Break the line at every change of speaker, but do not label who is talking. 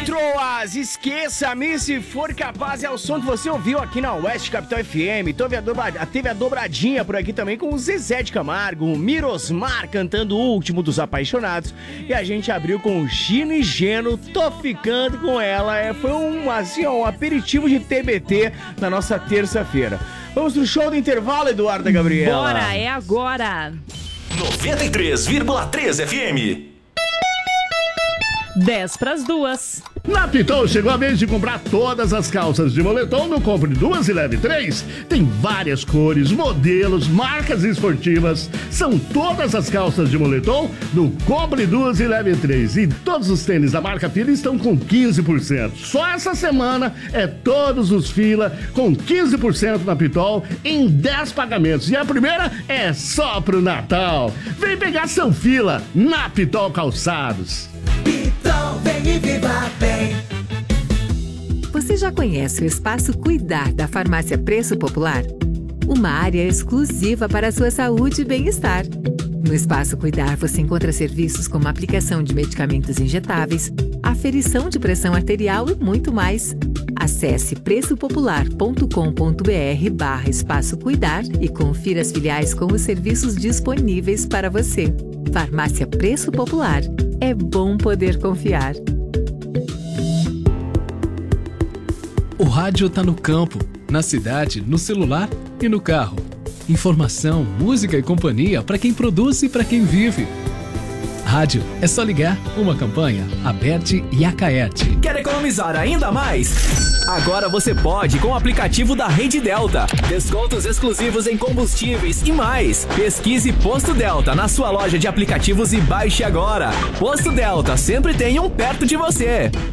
Patroas, esqueça-me se for capaz, é o som que você ouviu aqui na West Capital FM. Teve a dobradinha por aqui também com o Zezé de Camargo, o Mirosmar cantando O Último dos Apaixonados. E a gente abriu com o Gino e Geno, Tô Ficando Com Ela. Foi um aperitivo de TBT na nossa terça-feira. Vamos pro show do intervalo, Eduarda Gabriela.
Bora, é agora.
93,3 FM.
1:50.
Na Pitol chegou a vez de comprar todas as calças de moletom no Compre 2 e Leve 3. Tem várias cores, modelos, marcas esportivas. São todas as calças de moletom no Compre 2 e Leve 3. E todos os tênis da marca Fila estão com 15%. Só essa semana é todos os Fila com 15% na Pitol em 10 pagamentos. E a primeira é só pro Natal. Vem pegar seu Fila na Pitol Calçados.
Pitol, vem e viva bem.
Você já conhece o Espaço Cuidar da Farmácia Preço Popular? Uma área exclusiva para a sua saúde e bem-estar. No Espaço Cuidar você encontra serviços como aplicação de medicamentos injetáveis, aferição de pressão arterial e muito mais. Acesse preçopopular.com.br/Espaço Cuidar e confira as filiais com os serviços disponíveis para você. Farmácia Preço Popular. É bom poder confiar.
O rádio tá no campo, na cidade, no celular e no carro. Informação, música e companhia para quem produz e para quem vive. Rádio é só ligar. Uma campanha Aberte e Acaerte.
Quer economizar ainda mais? Agora você pode com o aplicativo da Rede Delta. Descontos exclusivos em combustíveis e mais. Pesquise Posto Delta na sua loja de aplicativos e baixe agora. Posto Delta, sempre tem um perto de você.